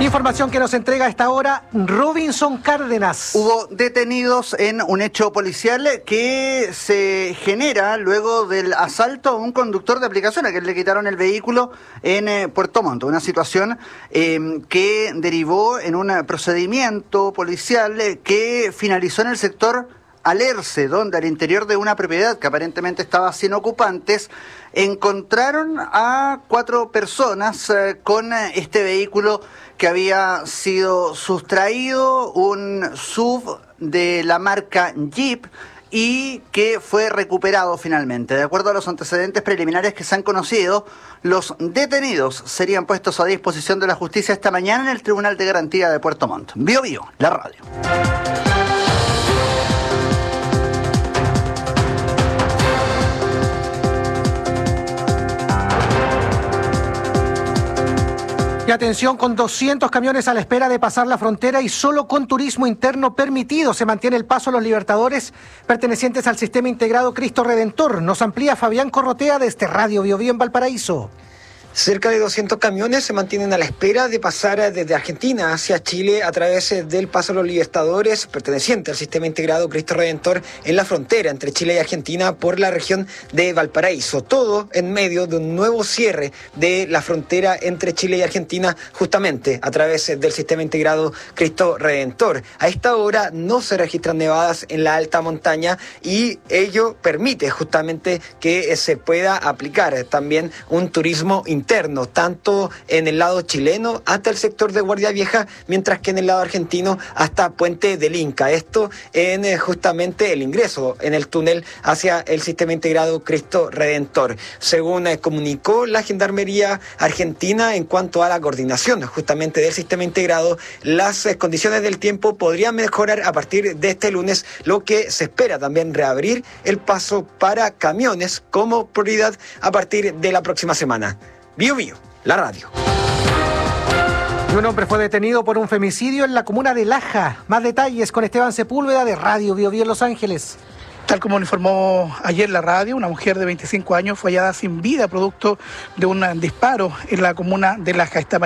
Información que nos entrega a esta hora Robinson Cárdenas. Hubo detenidos en un hecho policial que se genera luego del asalto a un conductor de aplicación a que le quitaron el vehículo en Puerto Montt. Una situación que derivó en un procedimiento policial que finalizó en el sector Alerce, donde al interior de una propiedad que aparentemente estaba sin ocupantes, encontraron a 4 personas con este vehículo que había sido sustraído, un SUV de la marca Jeep, y que fue recuperado finalmente. De acuerdo a los antecedentes preliminares que se han conocido, los detenidos serían puestos a disposición de la justicia esta mañana en el Tribunal de Garantía de Puerto Montt. Bio Bio, la radio. Y atención, con 200 camiones a la espera de pasar la frontera y solo con turismo interno permitido se mantiene el paso a los Libertadores pertenecientes al Sistema Integrado Cristo Redentor. Nos amplía Fabián Corrotea desde Radio Bio Bio en Valparaíso. Cerca de 200 camiones se mantienen a la espera de pasar desde Argentina hacia Chile a través del Paso a los Libertadores, perteneciente al Sistema Integrado Cristo Redentor en la frontera entre Chile y Argentina por la región de Valparaíso. Todo en medio de un nuevo cierre de la frontera entre Chile y Argentina, justamente a través del Sistema Integrado Cristo Redentor. A esta hora no se registran nevadas en la alta montaña y ello permite justamente que se pueda aplicar también un turismo interno, tanto en el lado chileno hasta el sector de Guardia Vieja, mientras que en el lado argentino hasta Puente del Inca. Esto en justamente el ingreso en el túnel hacia el Sistema Integrado Cristo Redentor. Según comunicó la Gendarmería Argentina en cuanto a la coordinación justamente del Sistema Integrado, las condiciones del tiempo podrían mejorar a partir de este lunes, lo que se espera también reabrir el paso para camiones como prioridad a partir de la próxima semana. Bio Bio, la radio. Y un hombre fue detenido por un femicidio en la comuna de Laja. Más detalles con Esteban Sepúlveda de Radio Bio Bio en Los Ángeles. Tal como lo informó ayer la radio, una mujer de 25 años fue hallada sin vida producto de un disparo en la comuna de Laja. Esta